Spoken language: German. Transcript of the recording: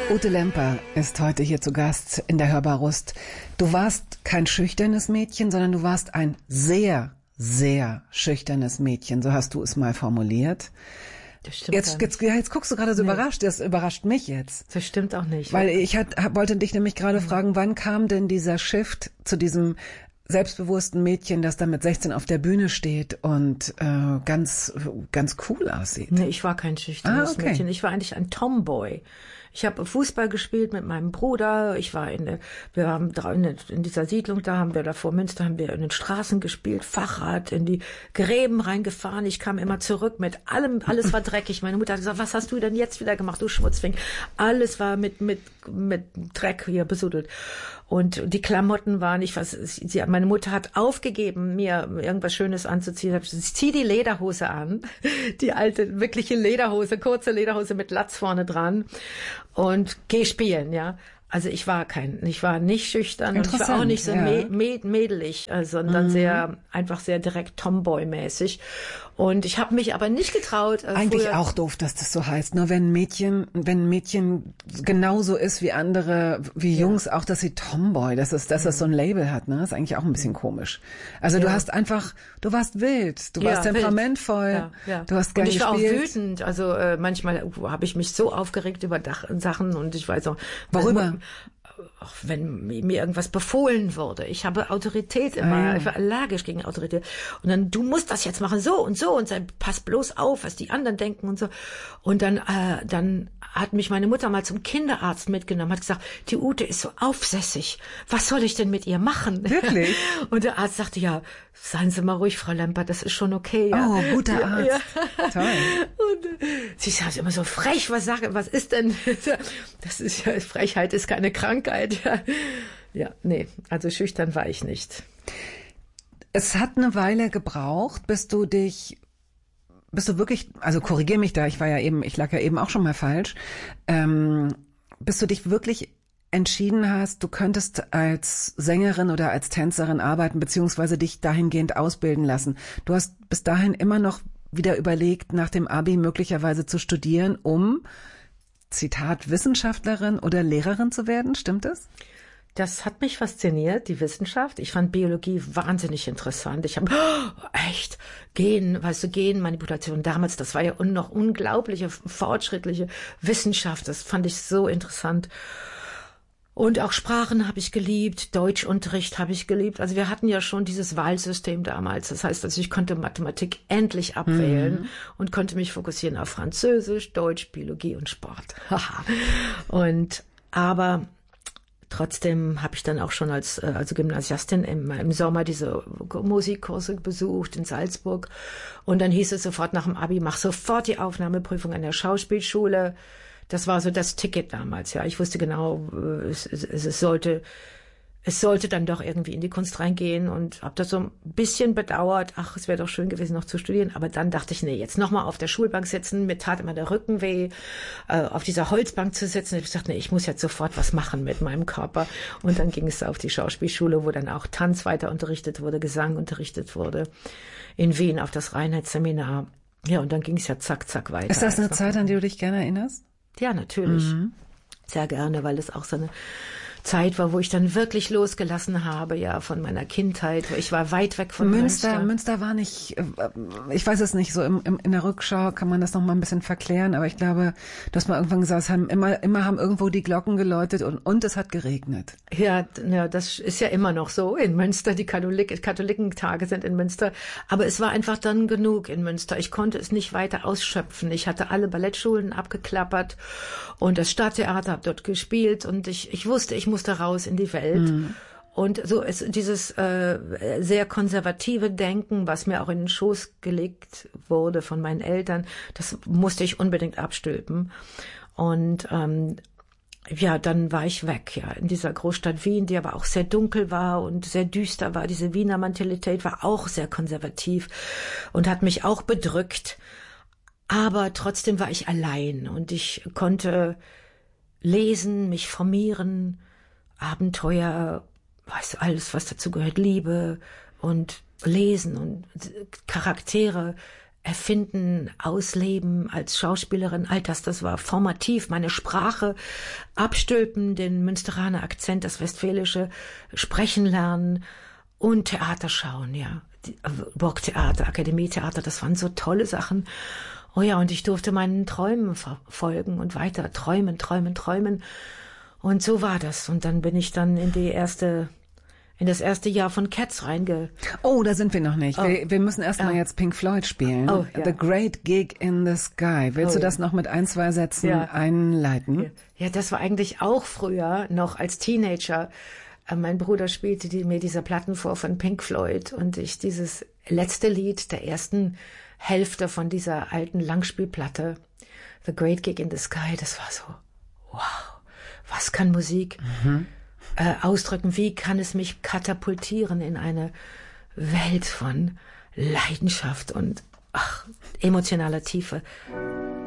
Ute Lemper ist heute hier zu Gast in der Hörbar-Rust. Du warst kein schüchternes Mädchen, sondern du warst ein sehr, sehr schüchternes Mädchen. So hast du es mal formuliert. Das stimmt Jetzt guckst du gerade so überrascht. Das überrascht mich jetzt. Das stimmt auch nicht. Weil ich wollte dich nämlich gerade fragen, wann kam denn dieser Shift zu diesem selbstbewussten Mädchen, das dann mit 16 auf der Bühne steht und ganz cool aussieht? Nee, ich war kein schüchternes Mädchen. Ich war eigentlich ein Tomboy. Ich habe Fußball gespielt mit meinem Bruder. Wir haben in dieser Siedlung, da vor Münster, haben wir in den Straßen gespielt, Fahrrad, in die Gräben reingefahren. Ich kam immer zurück mit allem, alles war dreckig. Meine Mutter hat gesagt, was hast du denn jetzt wieder gemacht, du Schmutzfink? Alles war mit Dreck hier besudelt. Und die Klamotten waren meine Mutter hat aufgegeben, mir irgendwas Schönes anzuziehen. Ich zieh die Lederhose an, die alte, wirkliche Lederhose, kurze Lederhose mit Latz vorne dran und geh spielen, ja. Also ich war nicht schüchtern und ich war auch nicht so mädelig, sondern sehr direkt Tomboy-mäßig. Und ich habe mich aber nicht getraut. Eigentlich auch doof, dass das so heißt. Nur wenn ein Mädchen genauso ist wie andere, wie Jungs auch, dass sie Tomboy, dass es so ein Label hat, ne? Das ist eigentlich auch ein bisschen komisch. Also du warst wild, du warst temperamentvoll, du hast gern gespielt. Und ich war auch wütend. Also manchmal habe ich mich so aufgeregt über Sachen und ich weiß auch. Worüber? Auch wenn mir irgendwas befohlen wurde. Ich habe Autorität immer, ich war allergisch gegen Autorität. Und dann, du musst das jetzt machen, so und dann pass bloß auf, was die anderen denken und so. Und dann hat mich meine Mutter mal zum Kinderarzt mitgenommen, hat gesagt, die Ute ist so aufsässig. Was soll ich denn mit ihr machen? Wirklich? Und der Arzt sagte, ja, seien Sie mal ruhig, Frau Lemper, das ist schon okay. Ja. Oh, guter Arzt. Ja. Toll. Und sie sagt immer so frech, was ist denn? Frechheit ist keine Krankheit. Ja, nee, also schüchtern war ich nicht. Es hat eine Weile gebraucht, bis du wirklich, also korrigier mich da, ich lag ja eben auch schon mal falsch, bis du dich wirklich entschieden hast, du könntest als Sängerin oder als Tänzerin arbeiten, beziehungsweise dich dahingehend ausbilden lassen. Du hast bis dahin immer noch wieder überlegt, nach dem Abi möglicherweise zu studieren, um, Zitat, Wissenschaftlerin oder Lehrerin zu werden, stimmt das? Das hat mich fasziniert, die Wissenschaft. Ich fand Biologie wahnsinnig interessant. Ich habe, Genmanipulation damals, das war ja noch unglaubliche, fortschrittliche Wissenschaft. Das fand ich so interessant. Und auch Sprachen habe ich geliebt, Deutschunterricht habe ich geliebt. Also wir hatten ja schon dieses Wahlsystem damals. Das heißt, also ich konnte Mathematik endlich abwählen und konnte mich fokussieren auf Französisch, Deutsch, Biologie und Sport. Aber trotzdem habe ich dann auch schon als Gymnasiastin im Sommer diese Musikkurse besucht in Salzburg. Und dann hieß es sofort nach dem Abi, mach sofort die Aufnahmeprüfung an der Schauspielschule. Das war so das Ticket damals, ja. Ich wusste genau, es sollte dann doch irgendwie in die Kunst reingehen und habe das so ein bisschen bedauert. Ach, es wäre doch schön gewesen, noch zu studieren. Aber dann dachte ich, nee, jetzt nochmal auf der Schulbank sitzen. Mir tat immer der Rücken weh, auf dieser Holzbank zu sitzen. Ich dachte, nee, ich muss jetzt sofort was machen mit meinem Körper. Und dann ging es auf die Schauspielschule, wo dann auch Tanz weiter unterrichtet wurde, Gesang unterrichtet wurde. In Wien auf das Reinheitsseminar. Ja, und dann ging es ja zack, zack weiter. Ist das eine Zeit, an die du dich gerne erinnerst? Ja, natürlich. Sehr gerne, weil es auch so eine Zeit war, wo ich dann wirklich losgelassen habe, ja, von meiner Kindheit. Ich war weit weg von Münster. Münster war nicht, ich weiß es nicht, so in der Rückschau kann man das noch mal ein bisschen verklären, aber ich glaube, du hast mal irgendwann gesagt, immer haben irgendwo die Glocken geläutet und es hat geregnet. Ja, das ist ja immer noch so in Münster. Die Katholikentage sind in Münster. Aber es war einfach dann genug in Münster. Ich konnte es nicht weiter ausschöpfen. Ich hatte alle Ballettschulen abgeklappert und das Stadttheater, habe dort gespielt und ich wusste, ich musste raus in die Welt. Und so ist dieses sehr konservative Denken, was mir auch in den Schoß gelegt wurde von meinen Eltern, das musste ich unbedingt abstülpen. Und dann war ich weg, ja, in dieser Großstadt Wien, die aber auch sehr dunkel war und sehr düster war. Diese Wiener Mentalität war auch sehr konservativ und hat mich auch bedrückt. Aber trotzdem war ich allein und ich konnte lesen, mich formieren, Abenteuer, weißt du, alles, was dazu gehört, Liebe und Lesen und Charaktere erfinden, ausleben als Schauspielerin, all das war formativ, meine Sprache abstülpen, den Münsteraner Akzent, das Westfälische sprechen lernen und Theater schauen, ja. Burgtheater, Akademietheater, das waren so tolle Sachen. Oh ja, und ich durfte meinen Träumen verfolgen und weiter träumen. Und so war das. Und dann bin ich dann in das erste Jahr von Cats Oh, da sind wir noch nicht. Wir müssen erstmal jetzt Pink Floyd spielen. Oh, ja. The Great Gig in the Sky. Willst du das noch mit 1, 2 Sätzen einleiten? Ja, das war eigentlich auch früher, noch als Teenager. Mein Bruder spielte mir diese Platten vor von Pink Floyd und ich dieses letzte Lied der ersten Hälfte von dieser alten Langspielplatte, The Great Gig in the Sky, das war so, wow, was kann Musik ausdrücken, wie kann es mich katapultieren in eine Welt von Leidenschaft und emotionaler Tiefe.